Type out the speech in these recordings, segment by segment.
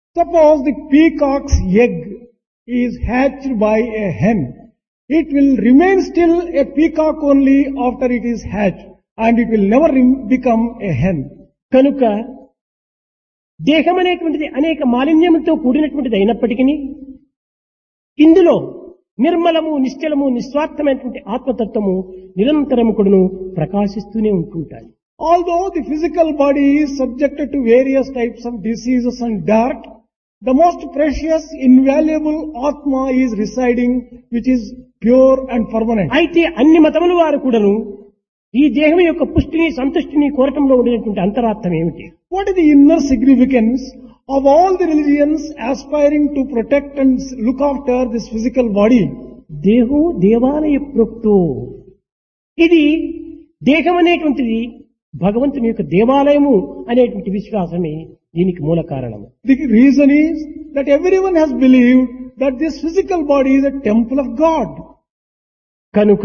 Suppose the peacock's egg is hatched by a hen. It will remain still a peacock only after it is hatched, and it will never become a hen. కనుక దేహం అనేటువంటిది అనేక మాలిన్యములతో కూడినటువంటిది అయినప్పటికీ ఇందులో నిర్మలము, నిశ్చలము, నిస్వార్థమైనటువంటి ఆత్మతత్వము నిరంతరము కూడాను ప్రకాశిస్తూనే ఉంటుంటాయి. Although the physical body is subjected to various types of diseases and dirt, the most precious, invaluable Atma is residing, which is pure and permanent. అయితే అన్ని మతముల వారు కూడాను ఈ దేహం యొక్క పుష్టిని, సంతుష్టిని కోరటంలో ఉండేటువంటి అంతరార్థం ఏమిటి? What is the inner significance of all the religions aspiring to protect and look after this physical body? దేహో దేవాలయ ప్రోక్తో. ఇది దేహం అనేటువంటిది భగవంతుని యొక్క దేవాలయము అనేటువంటి విశ్వాసమే దీనికి మూల కారణము. The reason is that everyone has believed that this physical body is a temple of God. కనుక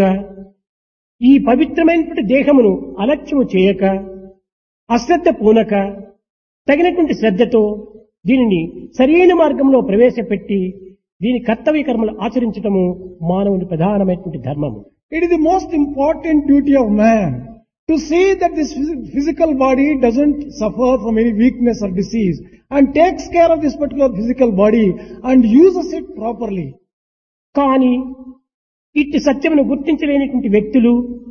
ఈ పవిత్రమైనటువంటి దేహమును అలక్ష్యము చేయక, అశ్రద్ధ పూనక, తగినటువంటి శ్రద్ధతో దీనిని సరైన మార్గంలో ప్రవేశపెట్టి దీని కర్తవ్య కర్మలు ఆచరించటము మానవుని ప్రధానమైనటువంటి ధర్మము. It is the most important duty of man to see that this physical body doesn't suffer from any weakness or disease and takes care of this particular physical body and uses it properly. కానీ ఇట్టి సత్యమును గుర్తించలేనిటువంటి వ్యక్తులు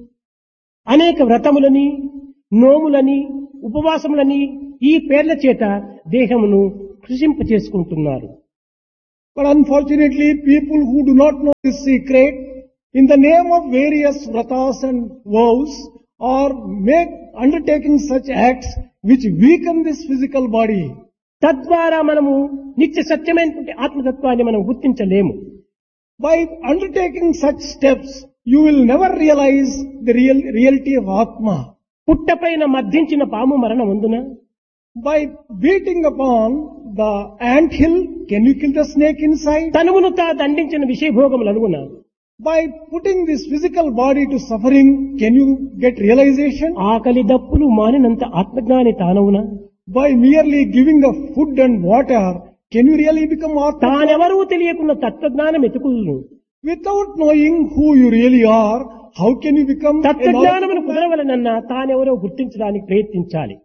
అనేక వ్రతములని, నోములని, ఉపవాసములని ఈ పేర్ల చేత దేహమును కృషింప చేసుకుంటున్నారు. But unfortunately, people who do not know this secret, in the name of various vratas and vows, or undertaking such acts which weaken this physical body. తద్వారా మనము నిత్య సత్యమైనటువంటి ఆత్మతత్వాన్ని మనం గుర్తించలేము. By undertaking such steps, you will never realize the reality of Atma. పుట్టపైన మద్దించిన పాము మరణం ఉందున? By beating upon the ant hill, can you kill the snake inside? తనువును తా దండించిన విషయభోగములు అనుగుణ? By putting this physical body to suffering, can you get realization? ఆకలి దప్పులు మానినంత ఆత్మజ్ఞాని తానవున? By merely giving the food and water, can you really become Atma? తానెవరూ తెలియకున్న తత్వజ్ఞానం ఎతుకులను. Without knowing who you really are, how can you become a తత్వజ్ఞానమును knowledgeable man? కుదరవలనన్నా తానెవరో గుర్తించడానికి ప్రయత్నించాలి.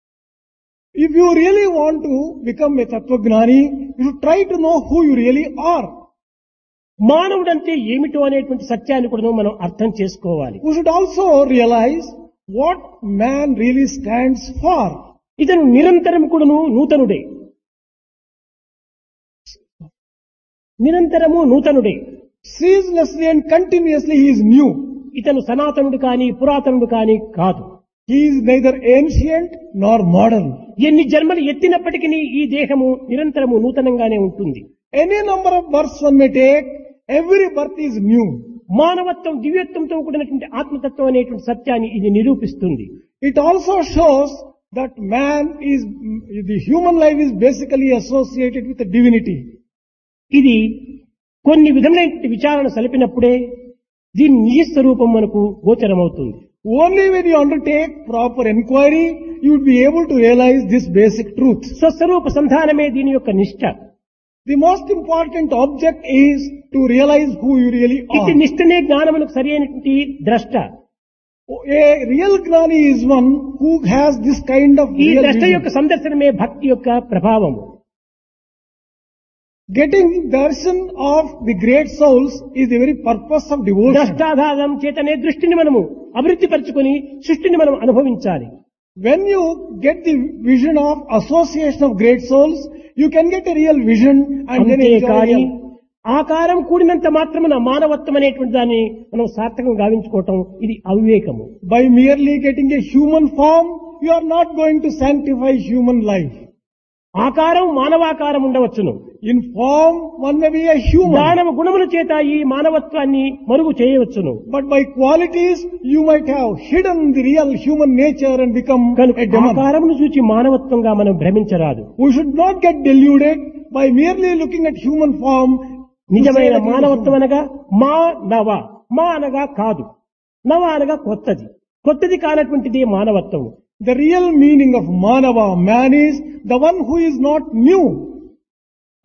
If you really want to become a Tattvagnani, you should try to know who you really are. మానవుడంటే ఏమిటో అనేటువంటి సత్యాన్ని కూడా మనం అర్థం చేసుకోవాలి. We should also realize what man really stands for. ఇతను నిరంతరం కూడాను నూతనుడే. నిరంతరము నూతనుడే. Ceaselessly and continuously he is new. ఇతను సనాతనుడు కాని పురాతనుడు కాని కాదు. He is neither ancient nor modern. ఎన్ని జన్మలు ఎత్తినప్పటికీ ఈ దేహము నిరంతరము నూతనంగానే ఉంటుంది. Any number of births one may take, every birth is new. మానవత్వం దివ్యత్వంతో కూడినటువంటి ఆత్మతత్వం అనేటువంటి సత్యాన్ని ఇది నిరూపిస్తుంది. It also shows that the human life is basically associated with the divinity. ఇది కొన్ని విధములైన విచారణ సలిపినప్పుడే దీని నిజ స్వరూపం మనకు గోచరమవుతుంది. Only when you undertake proper inquiry, you would be able to realize this basic truth. స్వస్వరూప సంధానమే దీని యొక్క నిష్ఠ. The most important object is to realize who you really ఇట్టి are. నిష్ఠనే జ్ఞానములకు సరి అయినటువంటి ద్రష్ట. A real Gnani is one who has this kind of ఈ real ద్రష్ట vision. యొక్క సందర్శనమే భక్తి యొక్క ప్రభావము. Getting darshan of the great souls is the very purpose of devotion. ద్రష్టాధారం చేతనే దృష్టిని మనము అభివృద్ధి పరచుకొని సృష్టిని మనం అనుభవించాలి. When you get the vision of association of great souls, you can get a real vision and then enjoy అంతేకాని real. ఆకారం కూడినంత మాత్రమున మానవత్వం అనేటువంటి దాన్ని మనం సార్థకం గావించుకోవటం ఇది అవివేకము. By merely getting a human form, you are not going to sanctify human life. ఆకారం మానవాకారం ఉండవచ్చును. In form, one may be a human. దానవ గుణముల చేత ఈ మానవత్వాన్ని మరుగు చేయవచ్చును. But by qualities, you might have hidden the real human nature and become కనుక a demon. ఆకారమును చూచి మానవత్వంగా మనం భ్రమించరాదు. We should not get deluded by merely looking at human form. నిజమైన మానవత్వం అనగా మా నవ, మా అనగా కాదు, నవ అనగా కొత్తది, కొత్తది కానటువంటిది మానవత్వము. The real meaning of Manava, man, is the one who is not new.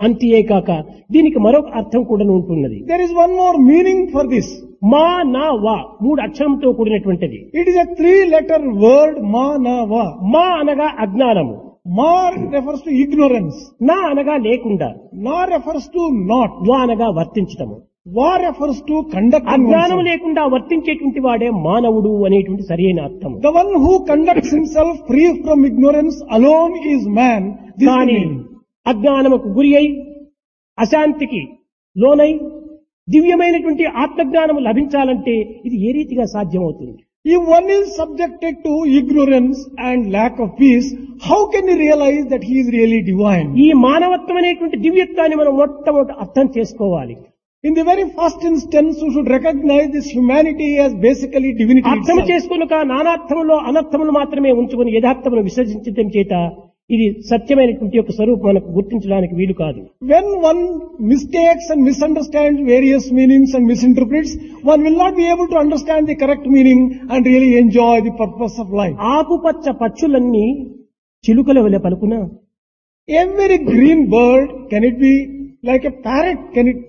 అంతేకాక దీనికి మరొక అర్థం కూడా ఉంటున్నది. There is one more meaning for this. మా నా వా 3 అక్షరంతో కూడినటువంటిది. It is a 3-letter word, ma na va. మా అనగా అజ్ఞానము, Ma refers to ignorance. నా అనగా లేకుండా, Na refers to not. వా అనగా వర్తించటము. Va refers to conducting అజ్ఞానం oneself. లేకుండా వర్తించేటువంటి వాడే మానవుడు అనేటువంటి సరియైన అర్థము. The one who conducts himself free from ignorance alone is man. This is the కానీ meaning. అజ్ఞానముకు గురి అయి అశాంతికి లోనై దివ్యమైనటువంటి ఆత్మజ్ఞానము లభించాలంటే ఇది ఏ రీతిగా సాధ్యమవుతుంది? If one is subjected to ignorance and lack of peace, how can he realize that he is really divine? ఈ మానవత్వం అనేటువంటి దివ్యత్వాన్ని మనం మొట్టమొదటి అర్థం చేసుకోవాలి. In the very first instance, we should recognize this humanity as basically divinity అర్థం itself. చేసుకునక నానార్థములో అనర్థములు మాత్రమే ఉంచుకుని యథార్థమును విసర్జించడం చేత ఇది సత్యమైనటువంటి యొక్క స్వరూపం మనకు గుర్తించడానికి వీలు కాదు. When one mistakes and misunderstands various meanings and misinterprets, one will not be able to understand the correct meaning and really enjoy the purpose of life. ఆకుపచ్చ పక్షులన్నీ చిలుకల వలె పలుకున, Every green bird, can it be like a parrot? Can it?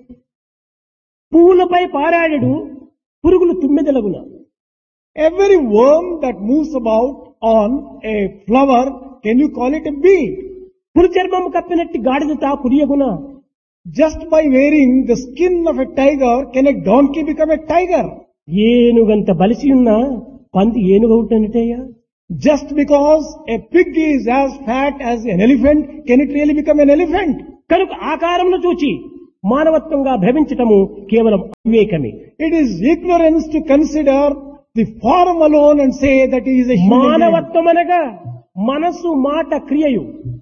పువ్వులపై పారాడెడు పురుగులు తుమ్మెదలగున. Every worm that moves about on a flower, can you call it a bee? పులి చర్మము కప్పినట్టి గాడిద పురియగున. Just by wearing the skin of a tiger, can a donkey become a tiger? ఏనుగంత బలిసి ఉన్న పంది ఏనుగవుటనటయ్యా. Just because a pig is as fat as an elephant, can it really become an elephant? కనుక ఆకారమును చూచి మానవత్వంగా భ్రమించటము కేవలం అవివేకమే. It is ignorance to consider the form alone and say that he is a human being. మానవత్వం అనగా మనసు మాట క్రియయు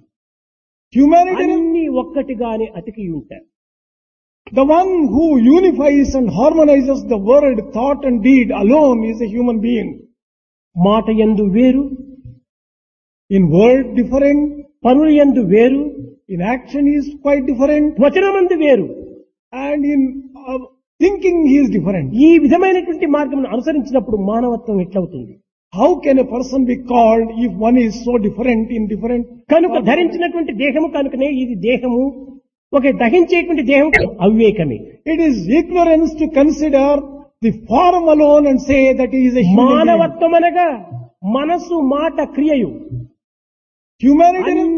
Humanity, అన్ని ఒక్కటిగానే అతికి ఉంటాయి. the one who unifies and harmonizes the word, thought and deed alone is a human being. మాట యందు వేరు, In word different, పనుల యందు వేరు, in action he is quite different, వచనమందు వేరు. and in thinking he is different. ఈ విధమైనటువంటి మార్గమును అనుసరించినప్పుడు మానవత్వం ఎట్లవుతుంది? How can a person be called if one is so different in different? కనుక ధరించినటువంటి దేహము కనుకనే ఇది దేహము, ఒక దహించేటువంటి దేహం అవివేకమే. It is ignorance to consider the form alone and say that he is a human being. మానవత్వం అనగా మనసు మాట క్రియయు Humanity